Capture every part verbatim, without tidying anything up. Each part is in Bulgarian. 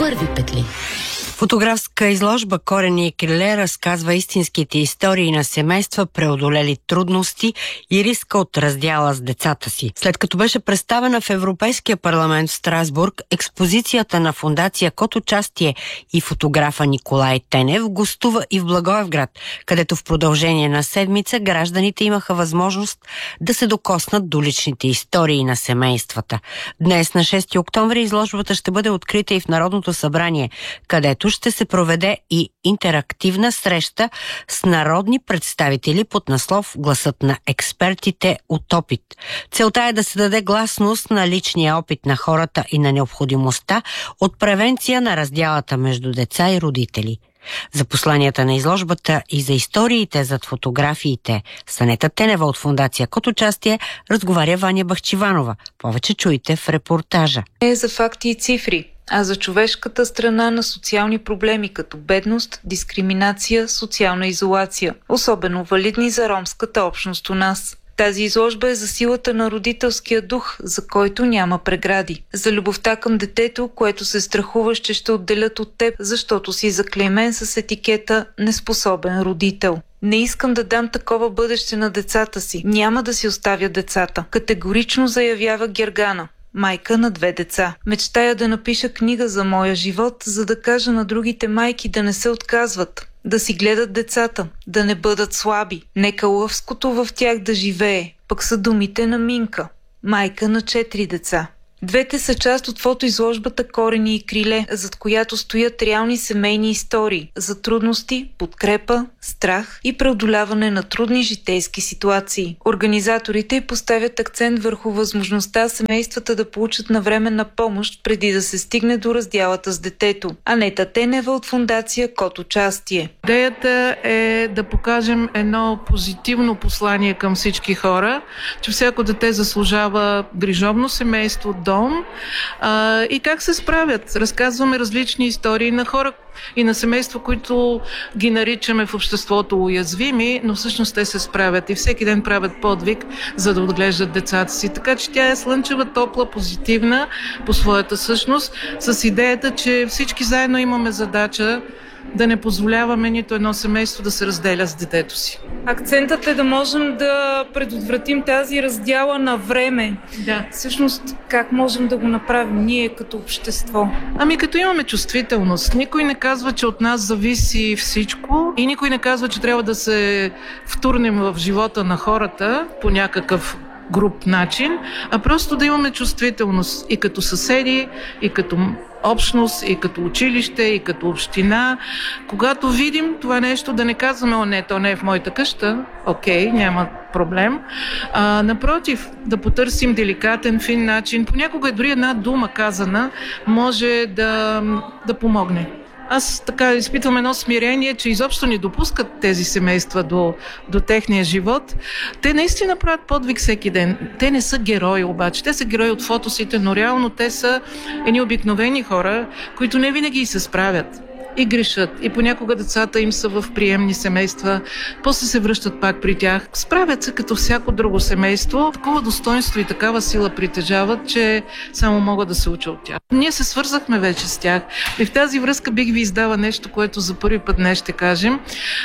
първи петли. Фотографска изложба "Корени и криле" разказва истинските истории на семейства, преодолели трудности и риска от раздяла с децата си. След като беше представена в Европейския парламент в Страсбург, експозицията на фондация "Код участие" и фотографа Николай Тенев гостува и в Благоевград, където в продължение на седмица гражданите имаха възможност да се докоснат до личните истории на семействата. Днес, на шести октомври, изложбата ще бъде открита и в Народното събрание, където ще се проведе и интерактивна среща с народни представители под наслов "Гласът на експертите от опит". Целта е да се даде гласност на личния опит на хората и на необходимостта от превенция на раздялата между деца и родители. За посланията на изложбата и за историите зад фотографиите с Анета Тенева от фондация "Код участие" разговаря Ваня Бахчиванова. Повече чуйте в репортажа. Не е за факти и цифри, а за човешката страна на социални проблеми като бедност, дискриминация, социална изолация, особено валидни за ромската общност у нас. Тази изложба е за силата на родителския дух, за който няма прегради. За любовта към детето, което се страхуваш, че ще отделят от теб, защото си заклеймен с етикета "неспособен родител". Не искам да дам такова бъдеще на децата си. Няма да си оставя децата. Категорично заявява Гергана, майка на две деца. Мечтая да напиша книга за моя живот, за да кажа на другите майки да не се отказват, да си гледат децата, да не бъдат слаби. Нека лъвското в тях да живее. Пък са думите на Минка, майка на четири деца. Двете са част от фотоизложбата "Корени и криле", зад която стоят реални семейни истории за трудности, подкрепа, страх и преодоляване на трудни житейски ситуации. Организаторите поставят акцент върху възможността семействата да получат навременна помощ преди да се стигне до раздялата с детето. Анета Тенева от фондация "Код участие". Идеята е да покажем едно позитивно послание към всички хора, че всяко дете заслужава грижовно семейство, дом а, и как се справят. Разказваме различни истории на хора и на семейства, които ги наричаме в обществото уязвими, но всъщност те се справят и всеки ден правят подвиг, за да отглеждат децата си. Така че тя е слънчева, топла, позитивна по своята същност, с идеята, че всички заедно имаме задача да не позволяваме нито едно семейство да се разделя с детето си. Акцентът е да можем да предотвратим тази раздяла на време. Да. Всъщност, как можем да го направим ние като общество? Ами като имаме чувствителност. Никой не казва, че от нас зависи всичко и никой не казва, че трябва да се втурнем в живота на хората по някакъв груб начин, а просто да имаме чувствителност и като съседи, и като общност, и като училище, и като община. Когато видим това нещо, да не казваме: "О, не, то не е в моята къща", окей, няма проблем. А, напротив, да потърсим деликатен, фин начин. Понякога дори една дума казана може да, да помогне. Аз така изпитвам едно смирение, че изобщо не допускат тези семейства до, до техния живот. Те наистина правят подвиг всеки ден. Те не са герои обаче. Те са герои от фотосите, но реално те са едни обикновени хора, които не винаги се справят и грешат. И понякога децата им са в приемни семейства, после се връщат пак при тях. Справят се като всяко друго семейство. Такова достоинство и такава сила притежават, че само мога да се уча от тях. Ние се свързахме вече с тях. И в тази връзка бих ви издала нещо, което за първи път днес ще кажем.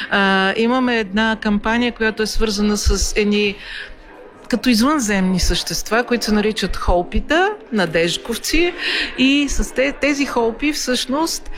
А, имаме една кампания, която е свързана с едни като извънземни същества, които се наричат холпита, надежковци, и с тези холпи всъщност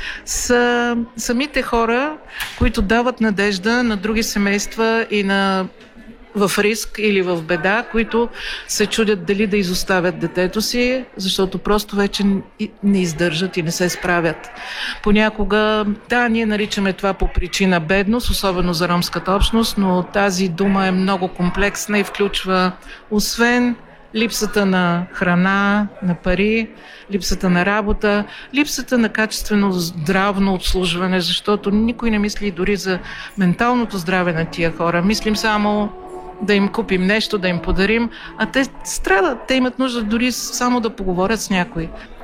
са самите хора, които дават надежда на други семейства и на в риск или в беда, които се чудят дали да изоставят детето си, защото просто вече не издържат и не се справят. Понякога, да, ние наричаме това по причина бедност, особено за ромската общност, но тази дума е много комплексна и включва освен липсата на храна, на пари, липсата на работа, липсата на качествено здравно обслужване, защото никой не мисли дори за менталното здраве на тия хора. Мислим само да им купим нещо, да им подарим, а те страдат. Те имат нужда дори само да поговорят с някой.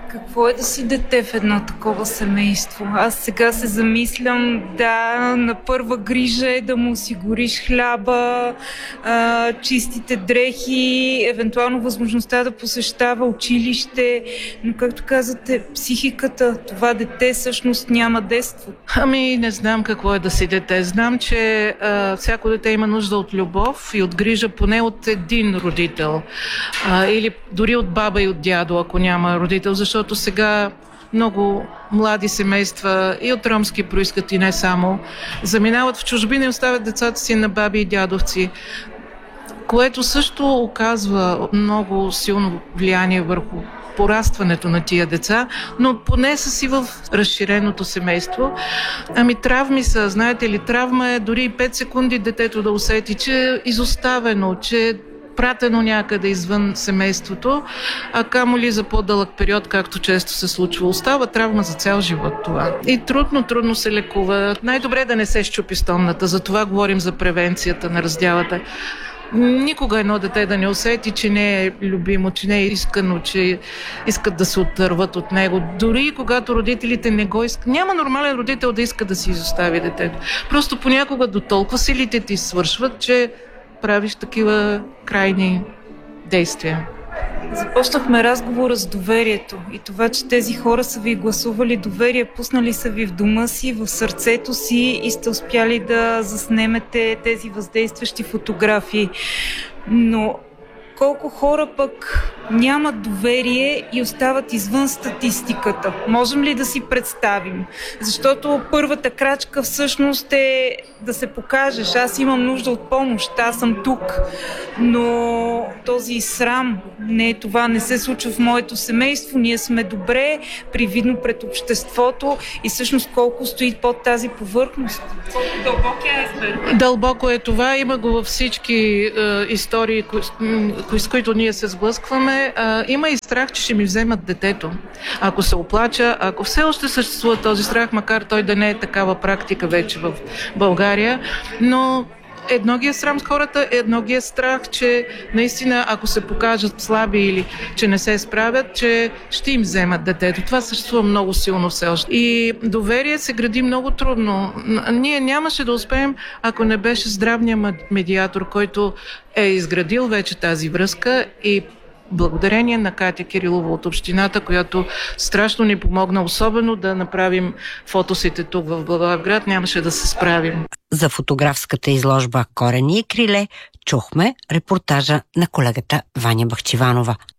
Какво е да си дете в едно такова семейство? Аз сега се замислям, да, на първа грижа е да му осигуриш хляба, а, чистите дрехи, евентуално възможността да посещава училище, но както казвате, психиката, това дете всъщност няма детство. Ами не знам какво е да си дете. Знам, че а, всяко дете има нужда от любов и от грижа поне от един родител. А, или дори от баба и от дядо, ако няма родител, защото сега много млади семейства и от ромски произход и не само заминават в чужбина и оставят децата си на баби и дядовци, което също оказва много силно влияние върху порастването на тия деца, но поне са си в разширеното семейство. Ами травми са, знаете ли, травма е дори пет секунди детето да усети, че е изоставено, че е пратено някъде извън семейството, а камо ли за по-дълъг период, както често се случва. Остава травма за цял живот това. И трудно, трудно се лекува. Най-добре е да не се счупи стомната, за това говорим за превенцията на раздялата. Никога едно дете да не усети, че не е любимо, че не е искано, че искат да се отърват от него. Дори когато родителите не го искат. Няма нормален родител да иска да си изостави детето. Просто понякога до толкова силите ти свършват, че правиш такива крайни действия. Започнахме разговора с доверието и това, че тези хора са ви гласували доверие, пуснали са ви в дома си, в сърцето си и сте успяли да заснемете тези въздействащи фотографии. Но колко хора пък нямат доверие и остават извън статистиката? Можем ли да си представим? Защото първата крачка всъщност е да се покажеш. Аз имам нужда от помощ, аз съм тук. Но този срам, не, това не се случва в моето семейство, ние сме добре, привидно пред обществото и всъщност колко стои под тази повърхност. Дълбокия е. Дълбоко е това, има го във всички е, истории, кои, кои, с които ние се сблъскваме. Е, има и страх, че ще ми вземат детето. Ако се оплача, ако все още съществува този страх, макар той да не е такава практика вече в България, но едно ги е срам с хората, едно ги е страх, че наистина, ако се покажат слаби или че не се справят, че ще им вземат детето. Това съществува много силно все още. И доверие се гради много трудно. Ние нямаше да успеем, ако не беше здравният медиатор, който е изградил вече тази връзка и благодарение на Катя Кирилова от общината, която страшно ни помогна, особено да направим фотосите тук в Благоевград, нямаше да се справим. За фотографската изложба "Корени и криле" чухме репортажа на колегата Ваня Бахчиванова.